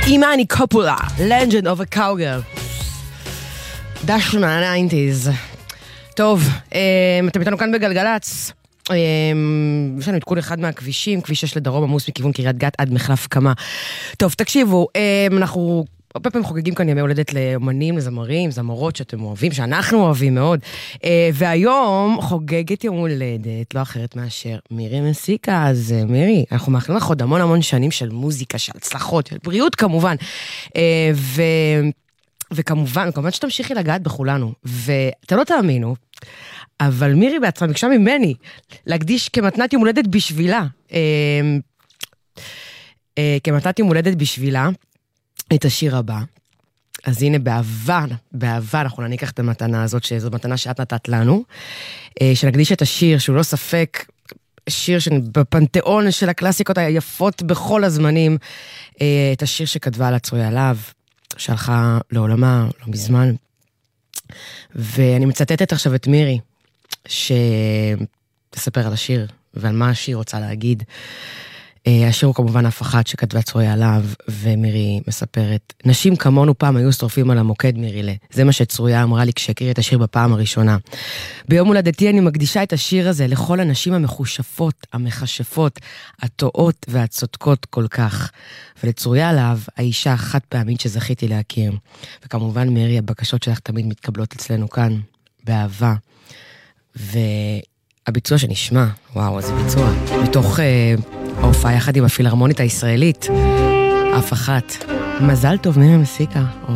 אימאני קופולה, Legend of a Cowgirl. דש מה-90s. טוב, אתם איתנו כאן בגלגלץ. יש לנו עדכון אחד מהכבישים, כביש 6 לדרום עמוס מכיוון קריית גת עד מחלף קמה. טוב, תקשיבו, אנחנו הרבה פעמים חוגגים כאן ימי הולדת לאמנים, לזמרים, זמרות שאתם אוהבים, שאנחנו אוהבים מאוד. והיום חוגגת יום הולדת, לא אחרת מאשר מירי מסיקה. אז מירי, אנחנו מאחלים לך עוד המון המון שנים של מוזיקה, של הצלחות, של בריאות כמובן. וכמובן שתמשיכי לגעת בכולנו. ואתם לא תאמינו, אבל מירי בעצמה ביקשה ממני להקדיש כמתנת יום הולדת בשבילה. כמתנת יום הולדת בשבילה. את השיר הבא. אז הנה באהבה אנחנו ניקח את המתנה הזאת, שזו מתנה שאת נתת לנו, שנקדיש את השיר, שהוא לא ספק, שיר בפנתיאון של הקלאסיקות היפות בכל הזמנים, את השיר שכתבה לה צרויה להב, שהלכה לעולמה לא מזמן, ואני מצטטת עכשיו את מירי, שתספר על השיר, ועל מה השיר רוצה להגיד. השיר הוא כמובן אף אחת שכתבה צרויה להב, ומירי מספרת, נשים כמונו פעם היו שורפים על המוקד מירילה. זה מה שצרויה אמרה לי כשהכירי את השיר בפעם הראשונה. ביום הולדתי אני מקדישה את השיר הזה לכל הנשים המחושפות, המחשפות, הטועות והצודקות כל כך. ולצרויה להב, האישה החד פעמית שזכיתי להכיר. וכמובן מירי, הבקשות שלך תמיד מתקבלות אצלנו כאן, באהבה. והביצוע שנשמע, וואו, זה ביצוע. מתוך ההופעה יחד עם הפילהרמונית הישראלית, אף אחת. מזל טוב מירי מסיקה.